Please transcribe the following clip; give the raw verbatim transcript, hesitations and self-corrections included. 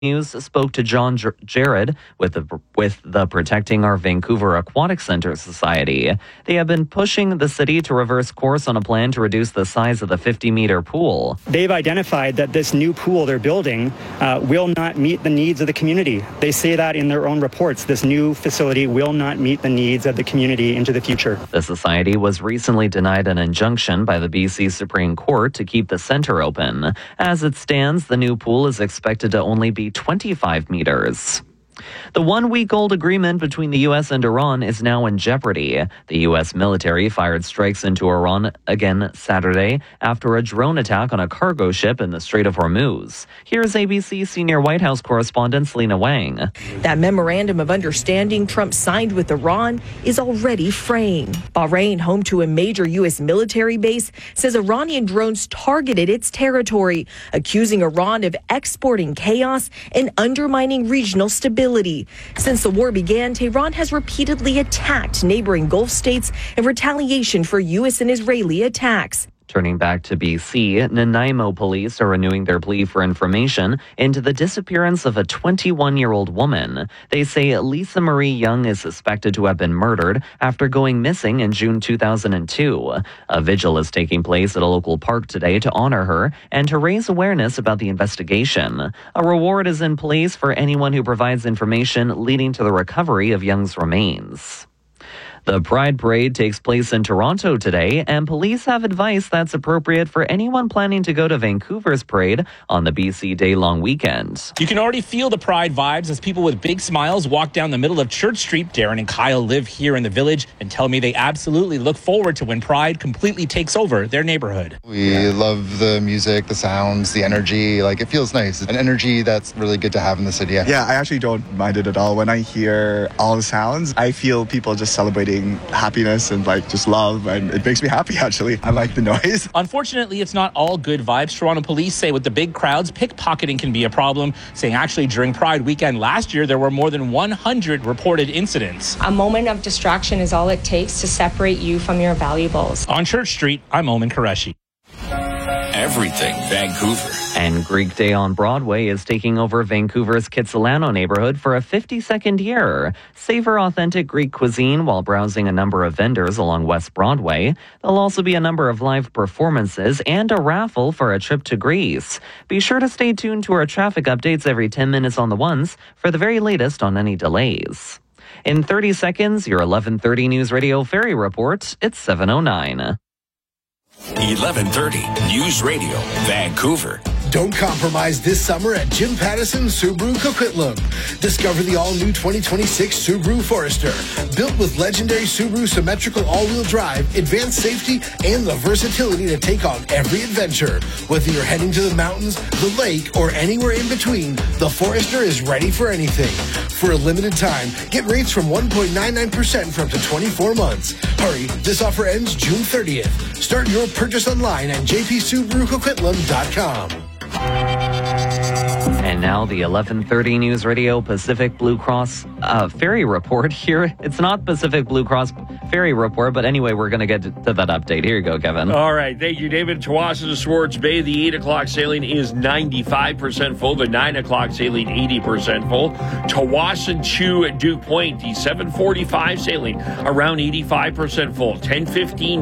News spoke to John J- Jared with the, with the Protecting Our Vancouver Aquatic Center Society. They have been pushing the city to reverse course on a plan to reduce the size of the fifty-meter pool. They've identified that this new pool they're building uh, will not meet the needs of the community. They say that in their own reports. This new facility will not meet the needs of the community into the future. The society was recently denied an injunction by the B C Supreme Court to keep the center open. As it stands, the new pool is expected to only be twenty-five meters. The one-week-old agreement between the U S and Iran is now in jeopardy. The U S military fired strikes into Iran again Saturday after a drone attack on a cargo ship in the Strait of Hormuz. Here's A B C senior White House correspondent Selena Wang. That memorandum of understanding Trump signed with Iran is already fraying. Bahrain, home to a major U S military base, says Iranian drones targeted its territory, accusing Iran of exporting chaos and undermining regional stability. Since the war began, Tehran has repeatedly attacked neighboring Gulf states in retaliation for U S and Israeli attacks. Turning back to B C, Nanaimo police are renewing their plea for information into the disappearance of a twenty-one-year-old woman. They say Lisa Marie Young is suspected to have been murdered after going missing in June two thousand two. A vigil is taking place at a local park today to honor her and to raise awareness about the investigation. A reward is in place for anyone who provides information leading to the recovery of Young's remains. The Pride Parade takes place in Toronto today, and police have advice that's appropriate for anyone planning to go to Vancouver's parade on the B C day-long weekend. You can already feel the Pride vibes as people with big smiles walk down the middle of Church Street. Darren and Kyle live here in the village and tell me they absolutely look forward to when Pride completely takes over their neighborhood. We yeah. love the music, the sounds, the energy. Like, it feels nice. An energy that's really good to have in the city. Yeah, yeah I actually don't mind it at all. When I hear all the sounds, I feel people just celebrating happiness and like just love, and it makes me happy actually. I like the noise. Unfortunately, it's not all good vibes. Toronto police say with the big crowds, pickpocketing can be a problem, saying actually during Pride weekend last year there were more than one hundred reported incidents. A moment of distraction is all it takes to separate you from your valuables. On Church Street, I'm Omen Qureshi. Everything Vancouver. And Greek Day on Broadway is taking over Vancouver's Kitsilano neighborhood for a fifty-second year. Savor authentic Greek cuisine while browsing a number of vendors along West Broadway. There'll also be a number of live performances and a raffle for a trip to Greece. Be sure to stay tuned to our traffic updates every ten minutes on the ones for the very latest on any delays. In thirty seconds, your eleven thirty News Radio Ferry Report. It's seven oh nine. eleven thirty News Radio, Vancouver. Don't compromise this summer at Jim Pattison Subaru Coquitlam. Discover the all-new twenty twenty-six Subaru Forester. Built with legendary Subaru symmetrical all-wheel drive, advanced safety, and the versatility to take on every adventure. Whether you're heading to the mountains, the lake, or anywhere in between, the Forester is ready for anything. For a limited time, get rates from one point nine nine percent for up to twenty-four months. Hurry, this offer ends June thirtieth. Start your purchase online at j p subaru coquitlam dot com. And now the eleven thirty News Radio Pacific Blue Cross uh, Ferry Report here. It's not Pacific Blue Cross Ferry Report, but anyway, we're going to get to that update. Here you go, Kevin. All right. Thank you, David. Tsawwassen to Swartz Bay, the eight o'clock sailing is ninety-five percent full. The nine o'clock sailing, eighty percent full. Tsawwassen to Duke Point, the seven forty-five sailing, around eighty-five percent full. ten fifteen